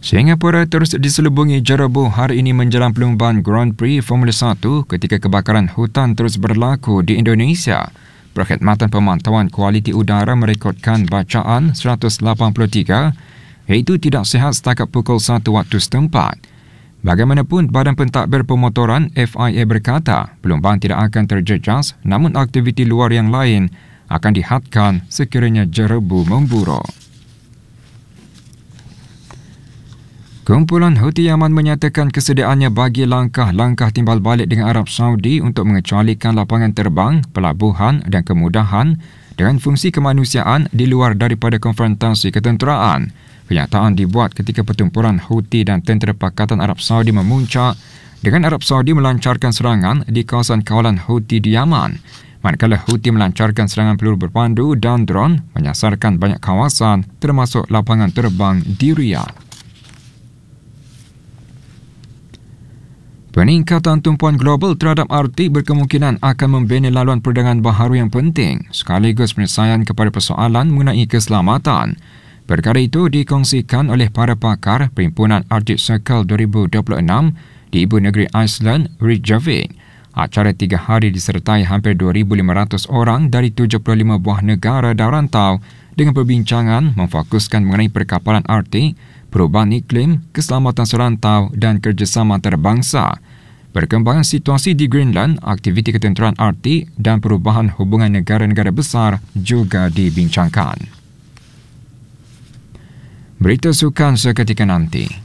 Singapura terus diselubungi jerebu hari ini menjelang perlumbaan Grand Prix Formula 1 ketika kebakaran hutan terus berlaku di Indonesia. Perkhidmatan Pemantauan Kualiti Udara merekodkan bacaan 183 iaitu tidak sihat setakat pukul 1 waktu setempat. Bagaimanapun, Badan Pentadbir Pemotoran FIA berkata perlumbaan tidak akan terjejas, namun aktiviti luar yang lain akan dihadkan sekiranya jerebu memburuk. Kumpulan Houthi Yaman menyatakan kesediaannya bagi langkah-langkah timbal balik dengan Arab Saudi untuk mengecualikan lapangan terbang, pelabuhan dan kemudahan dengan fungsi kemanusiaan di luar daripada konfrontasi ketenteraan. Kenyataan dibuat ketika pertempuran Houthi dan Tentera Pakatan Arab Saudi memuncak dengan Arab Saudi melancarkan serangan di kawasan kawalan Houthi di Yaman. Manakala Houthi melancarkan serangan peluru berpandu dan dron menyasarkan banyak kawasan termasuk lapangan terbang di Riyadh. Peningkatan tumpuan global terhadap Artik berkemungkinan akan membina laluan perdagangan baharu yang penting sekaligus penyelesaian kepada persoalan mengenai keselamatan. Perkara itu dikongsikan oleh para pakar Perhimpunan Arctic Circle 2026 di ibu negeri Iceland, Reykjavik. Acara 3 hari disertai hampir 2,500 orang dari 75 buah negara dan rantau dengan perbincangan memfokuskan mengenai perkapalan Artik, perubahan iklim, keselamatan serantau dan kerjasama antarabangsa. Perkembangan situasi di Greenland, aktiviti ketenteraan Artik dan perubahan hubungan negara-negara besar juga dibincangkan. Berita sukan seketika nanti.